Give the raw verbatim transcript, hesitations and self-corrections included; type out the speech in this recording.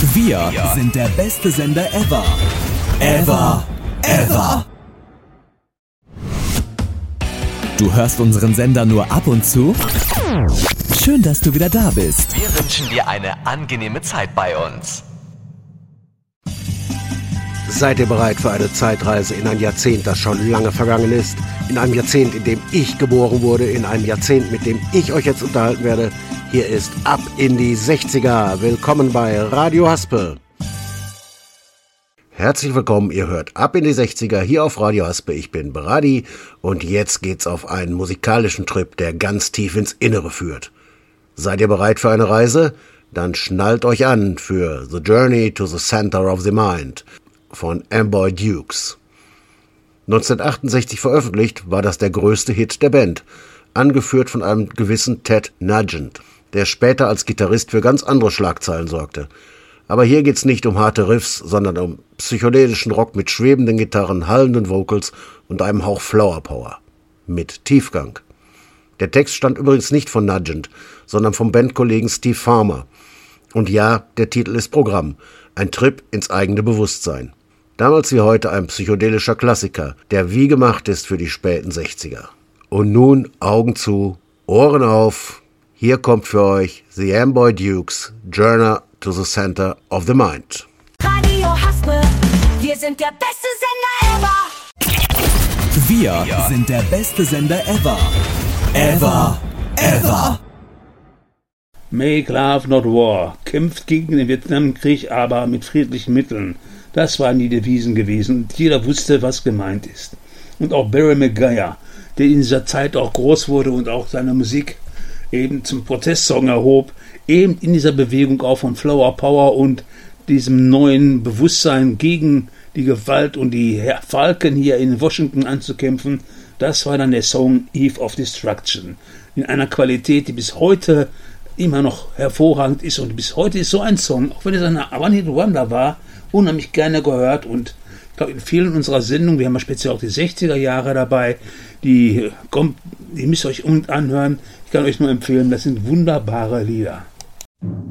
Wir sind der beste Sender ever. Ever. Ever. Du hörst unseren Sender nur ab und zu? Schön, dass du wieder da bist. Wir wünschen dir eine angenehme Zeit bei uns. Seid ihr bereit für eine Zeitreise in ein Jahrzehnt, das schon lange vergangen ist? In einem Jahrzehnt, in dem ich geboren wurde, in einem Jahrzehnt, mit dem ich euch jetzt unterhalten werde. Hier ist Ab in die sechziger. Willkommen bei Radio Haspe. Herzlich willkommen, ihr hört Ab in die sechziger hier auf Radio Haspe. Ich bin Brady und jetzt geht's auf einen musikalischen Trip, der ganz tief ins Innere führt. Seid ihr bereit für eine Reise? Dann schnallt euch an für The Journey to the Center of the Mind von Amboy Dukes. neunzehnhundertachtundsechzig veröffentlicht, war das der größte Hit der Band, angeführt von einem gewissen Ted Nugent, der später als Gitarrist für ganz andere Schlagzeilen sorgte. Aber hier geht's nicht um harte Riffs, sondern um psychedelischen Rock mit schwebenden Gitarren, hallenden Vocals und einem Hauch Flower Power. Mit Tiefgang. Der Text stammt übrigens nicht von Nugent, sondern vom Bandkollegen Steve Farmer. Und ja, der Titel ist Programm, ein Trip ins eigene Bewusstsein. Damals wie heute ein psychedelischer Klassiker, der wie gemacht ist für die späten sechziger. Und nun Augen zu, Ohren auf. Hier kommt für euch The Amboy Dukes, Journey to the Center of the Mind. Radio Haspe, wir sind der beste Sender ever. Wir sind der beste Sender ever. Ever. Ever. Make Love Not War, kämpft gegen den Vietnamkrieg, aber mit friedlichen Mitteln. Das waren die Devisen gewesen und jeder wusste, was gemeint ist. Und auch Barry McGuire, der in dieser Zeit auch groß wurde und auch seine Musik eben zum Protestsong erhob, eben in dieser Bewegung auch von Flower Power und diesem neuen Bewusstsein gegen die Gewalt und die Falken hier in Washington anzukämpfen, das war dann der Song Eve of Destruction. In einer Qualität, die bis heute immer noch hervorragend ist und bis heute ist so ein Song, auch wenn es eine One-Hit-Wonder war, unheimlich gerne gehört und ich glaube in vielen unserer Sendungen, wir haben ja speziell auch die sechziger Jahre dabei, die kommt, die müsst ihr euch unbedingt anhören. Ich kann euch nur empfehlen, das sind wunderbare Lieder.